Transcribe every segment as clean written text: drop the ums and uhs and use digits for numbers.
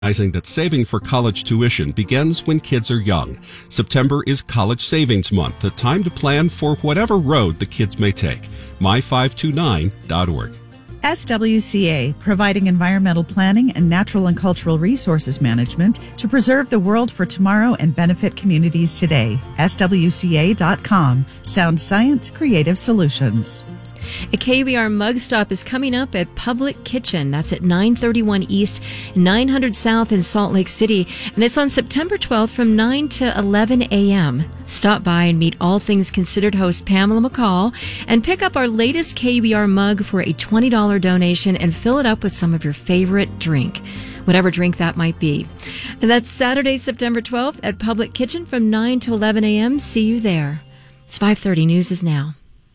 Recognizing that saving for college tuition begins when kids are young. September is College Savings Month, a time to plan for whatever road the kids may take. My529.org. SWCA, providing environmental planning and natural and cultural resources management to preserve the world for tomorrow and benefit communities today. SWCA.com. Sound science, creative solutions. A KUER Mug Stop is coming up at Public Kitchen. That's at 931 East, 900 South in Salt Lake City. And it's on September 12th from 9 to 11 a.m. Stop by and meet All Things Considered host Pamela McCall and pick up our latest KUER mug for a $20 donation and fill it up with some of your favorite drink, whatever drink that might be. And that's Saturday, September 12th at Public Kitchen from 9 to 11 a.m. See you there. It's 5:30. News is now.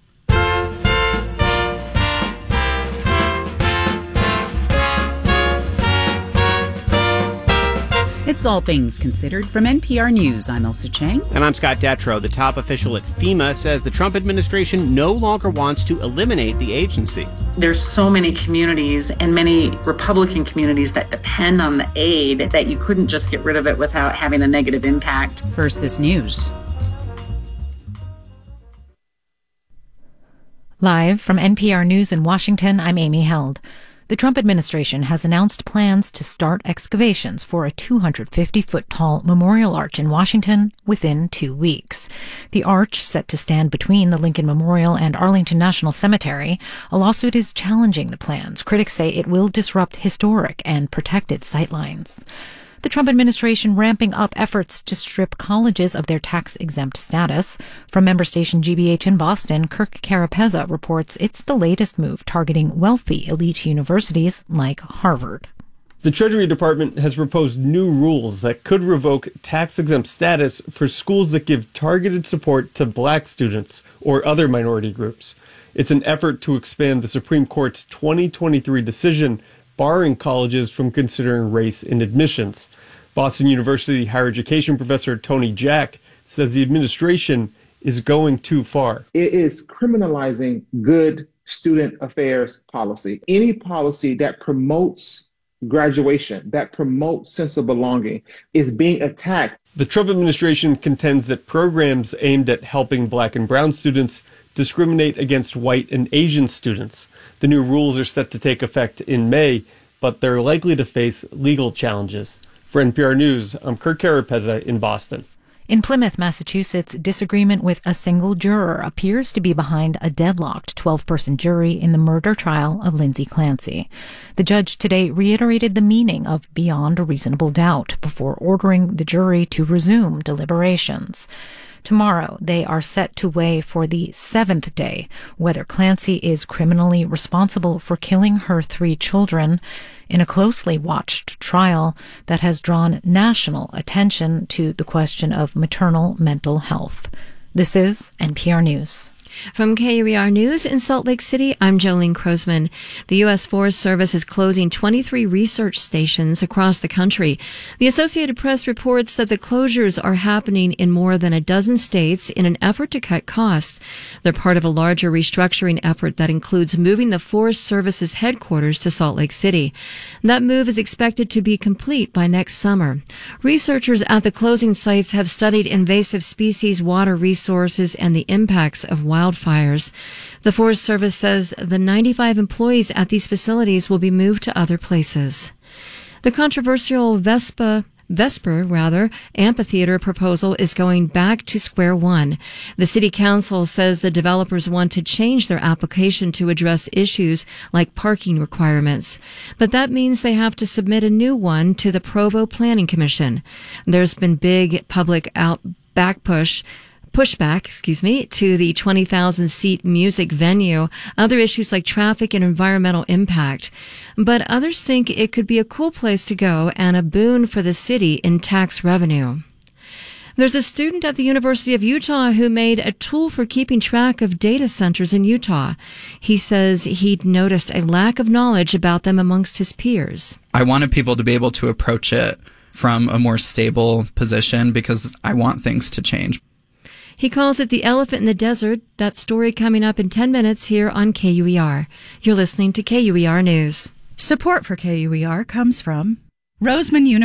It's All Things Considered from NPR News. I'm Elsa Chang. And I'm Scott Detrow. The top official at FEMA says the Trump administration no longer wants to eliminate the agency. There's so many communities and many Republican communities that depend on the aid that you couldn't just get rid of it without having a negative impact. First, this news. Live from NPR News in Washington, I'm Amy Held. The Trump administration has announced plans to start excavations for a 250-foot-tall memorial arch in Washington within 2 weeks. The arch, set to stand between the Lincoln Memorial and Arlington National Cemetery, a lawsuit is challenging the plans. Critics say it will disrupt historic and protected sightlines. The Trump administration ramping up efforts to strip colleges of their tax-exempt status. From member station GBH in Boston, Kirk Carapezza reports it's the latest move targeting wealthy elite universities like Harvard. The Treasury Department has proposed new rules that could revoke tax-exempt status for schools that give targeted support to black students or other minority groups. It's an effort to expand the Supreme Court's 2023 decision barring colleges from considering race in admissions. Boston University higher education professor Tony Jack says the administration is going too far. It is criminalizing good student affairs policy. Any policy that promotes graduation, that promotes sense of belonging, is being attacked. The Trump administration contends that programs aimed at helping black and brown students discriminate against white and Asian students. The new rules are set to take effect in May, but they're likely to face legal challenges. For NPR News, I'm Kirk Carapezza in Boston. In Plymouth, Massachusetts, disagreement with a single juror appears to be behind a deadlocked 12-person jury in the murder trial of Lindsay Clancy. The judge today reiterated the meaning of beyond a reasonable doubt before ordering the jury to resume deliberations. Tomorrow, they are set to weigh for the seventh day whether Clancy is criminally responsible for killing her 3 children in a closely watched trial that has drawn national attention to the question of maternal mental health. This is NPR News. From KUER News in Salt Lake City, I'm Jolene Krosman. The U.S. Forest Service is closing 23 research stations across the country. The Associated Press reports that the closures are happening in more than a dozen states in an effort to cut costs. They're part of a larger restructuring effort that includes moving the Forest Service's headquarters to Salt Lake City. That move is expected to be complete by next summer. Researchers at the closing sites have studied invasive species, water resources, and the impacts of wildfires. The Forest Service says the 95 employees at these facilities will be moved to other places. The controversial Vesper amphitheater proposal is going back to square one. The city council says the developers want to change their application to address issues like parking requirements. But that means they have to submit a new one to the Provo Planning Commission. There's been big public pushback to the 20,000-seat music venue, other issues like traffic and environmental impact. But others think it could be a cool place to go and a boon for the city in tax revenue. There's a student at the University of Utah who made a tool for keeping track of data centers in Utah. He says he'd noticed a lack of knowledge about them amongst his peers. I wanted people to be able to approach it from a more stable position because I want things to change. He calls it the elephant in the desert. That story coming up in 10 minutes here on KUER. You're listening to KUER News. Support for KUER comes from Roseman University